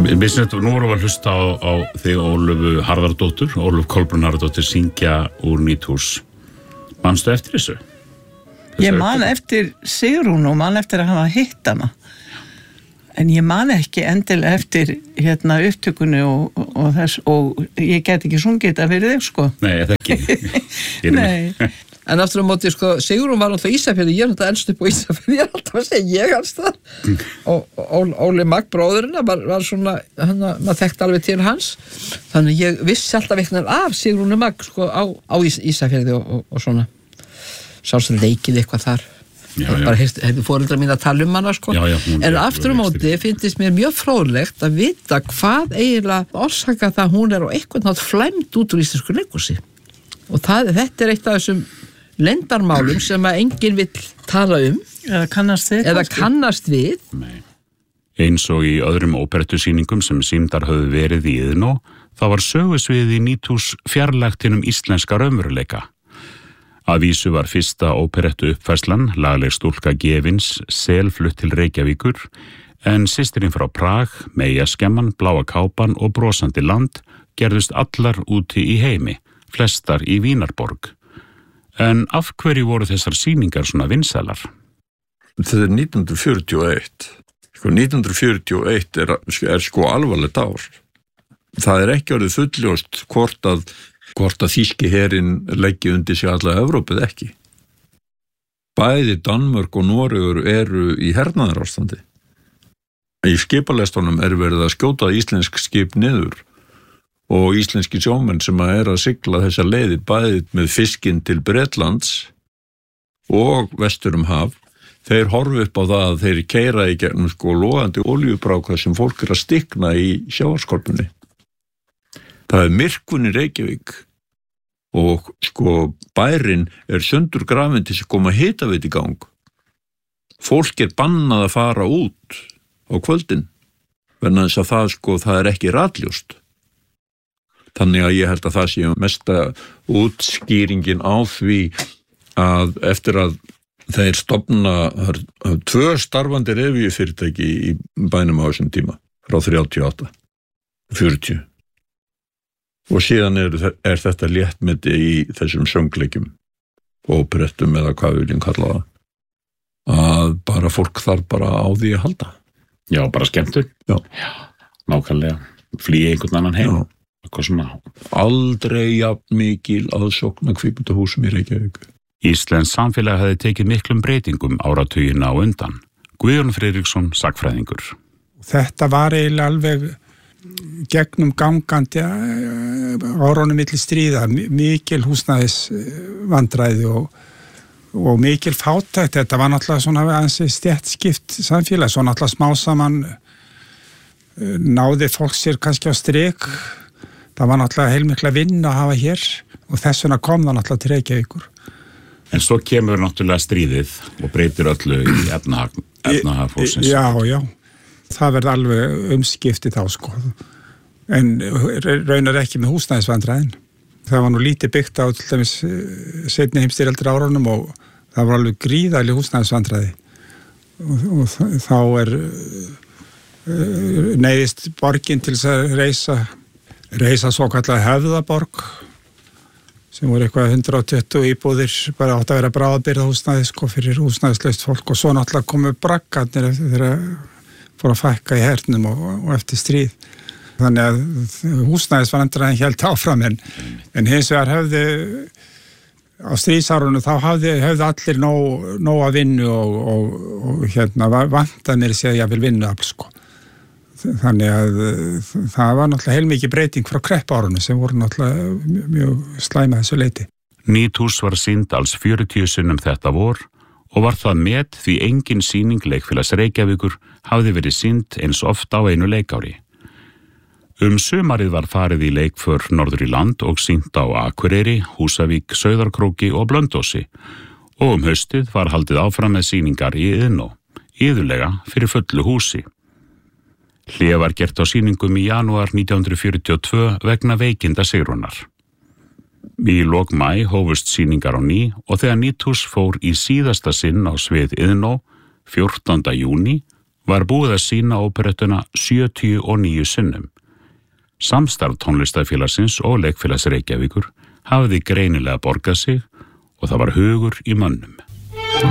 Við sem þetta, nú vorum við að hlusta á þig Ólöf Kolbrún Harðardóttir syngja úr Nýthús. Manstu eftir þessu? Ég man eftir Sigrún og man eftir að hafa hitt hana. En ég man ekki endilega eftir upptökunni og þess, og ég get ekki sungið þetta fyrir þig, sko. Nei, það ekki. Nei. En aftur á móti, sko, Sigrún var alltaf Ísafirði, ég alltaf elst upp á Ísafirði, ég alltaf að segja ég alls það. Og Óli Magg bróðurinn var svona, maður þekkti alveg til hans. Þannig ég vissi alltaf eitthvað af Sigrúnu Magg, sko, á Ísafirði og svona. Sá sem leikið eitthvað þar. Já. Bara hefði foreldrar mín að tala um hana, sko. Já, en aftur á móti finnst mér mjög fróðlegt að vita hvað eiginlega orsaka það hún á eitthvað nátt flæmt út úr íslensku leikhúsi. Og þetta eitt af þessum leyndarmálum sem að enginn vill tala eða kannast við. Nei. Eins og í öðrum óperettusýningum sem sýndar höfðu verið í Iðnó, þá var sögusviðið í Nýthús fjarlægt hinum íslenska raunveruleika. Að vísu var fyrsta óperettu uppfærslan, lagleg stúlka Gefins, selflutt til Reykjavíkur, en systirinn frá Prag, Meja skemman, Bláa kápan og Brosandi land gerðust allar úti í heimi, flestar í Vínarborg. En af hverju voru þessar sýningar svona vinsælar? Þetta 1941. 1941 er sko alvarlegt ár. Það ekki orðið fulljóst hvort að þýski herinn leggi undir sig alla Evrópu eða ekki. Bæði Danmörk og Noregur eru í hernaðarástandi. Í skipalestunum verið að skjóta íslensk skip niður og íslenski sjómenn sem að sigla þessa leiði bæði með fiskinn til Bretlands og vestur haf, þeir horfi upp á það að þeir keyra í gegnum sko logandi olíubráka sem fólk að stikna í sjávarskorpunni. Það myrkvun í Reykjavík og sko bærinn sundur grafinn til að koma hitaveit í gang. Fólk bannað að fara út á kvöldin, vegna þess að það ekki ratljóst. Þannig að ég held að það sé mesta útskýringin á því að eftir að þeir stofna 2 starfandi revíufyrirtæki í bænum á þessum tíma, frá 38, 40. Og síðan þetta léttmeti í þessum söngleikjum, óperettum eða hvað við viljum kalla það, að bara fólk þarf bara á því að halda. Já, bara skemmtun. Já. Nákvæmlega. Flýja einhvern annan heim. Já. Aldrei jafn mikil aðsókn að kvikmyndahúsum í Reykjavík. Íslenskt samfélag hefði tekið miklum breytingum áratugina á undan. Guðjón Friðriksson, sagnfræðingur. Þetta var eiginlega alveg gegnum gangandi árunum milli stríða, mikil húsnæðisvandræði og mikil fátækt. Þetta var náttúrulega svona ansi stéttskipt samfélag, svo náttúrulega smá saman náði fólk sér kannski á strik. Það var náttúrulega heilmikla vinn að hafa hér og þess vegna kom það náttúrulega til Reykjavíkur. En svo kemur náttúrulega stríðið og breytir öllu í efnahag fólksins. Já. Það verði alveg umskiptið þá, sko. En raunar ekki með húsnæðisvandræðin. Það var nú lítið byggt á til dæmis seinni heimsstyrjaldar árunum og það var alveg gríðarleg húsnæðisvandræði. Og þá neyðist borgin til þess að reisa svo kallar Höfðaborg sem voru eitthvað 120 íbúðir, bara átt að vera bráðabirgðahúsnæði sko fyrir húsnæðislaust fólk og svo náttúrulega komu braggarnir þegar fór að fækka í hernum og eftir stríð. Þannig að húsnæðisvandræðin hélt áfram en hins vegar hefði á stríðsárunum þá hefði allir nóg að vinnu og vantaði mér að segja að ég vil vinna afl sko. Þannig að það var náttúrulega heilmikið breyting frá kreppárunum sem voru náttúrulega mjög slæma þessu leyti. Nýthús var sýnd alls 40 sinnum þetta vor og var það met því engin sýning Leikfélags Reykjavíkur hafði verið sýnd eins oft á einu leikári. Sumarið var farið í leikför norður í land og sýnt á Akureyri, Húsavík, Sauðárkróki og Blönduósi og haustið var haldið áfram með sýningar í Iðnó, iðulega fyrir fullu húsi. Hlé var gert á sýningum í janúar 1942 vegna veikinda Sigrúnar. Í lok maí hófust sýningar á ný og þegar Nýthús fór í síðasta sinn á svið Iðnó 14. júní var búið að sýna óperettuna 79 sinnum. Samstarf tónlistafélagsins og leikfélags Reykjavíkur hafði greinilega borgað sig og það var hugur í mönnum.